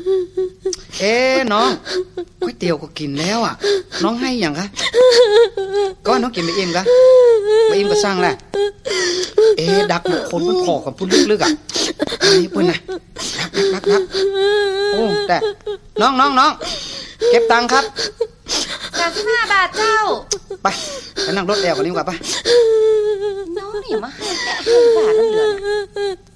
น้องก๋วยเตี๋ยวก็กินแล้วอ่ะน้องให้อย่างคะก็น้องกินไปอิ่มกะไปอิ่มก็สร้างแหละดักคนพุ่นพอกับพุ่นลึกๆอ่ะนี่พุ่นนะดักโอ้แต่น้องเก็บตังค์ครับ 35 บาทเจ้าไปนั่งรถแอวกันดีกว่าไปน้องนี่มาให้แกให้บาทแล้วเหลือ